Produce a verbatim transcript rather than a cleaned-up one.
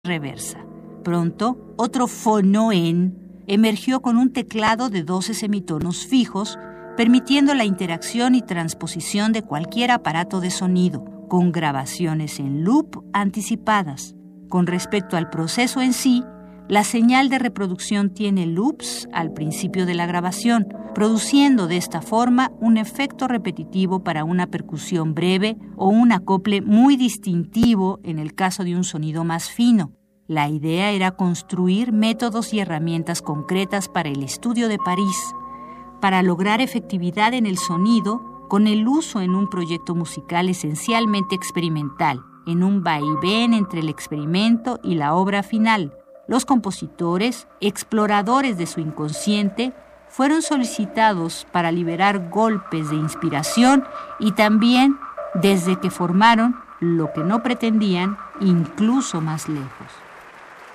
reversa. Pronto, otro fonoen emergió con un teclado de doce semitonos fijos, permitiendo la interacción y transposición de cualquier aparato de sonido, con grabaciones en loop anticipadas. Con respecto al proceso en sí, la señal de reproducción tiene loops al principio de la grabación, produciendo de esta forma un efecto repetitivo para una percusión breve o un acople muy distintivo en el caso de un sonido más fino. La idea era construir métodos y herramientas concretas para el estudio de París, para lograr efectividad en el sonido con el uso en un proyecto musical esencialmente experimental, en un vaivén entre el experimento y la obra final. Los compositores, exploradores de su inconsciente, fueron solicitados para liberar golpes de inspiración y también desde que formaron lo que no pretendían, incluso más lejos.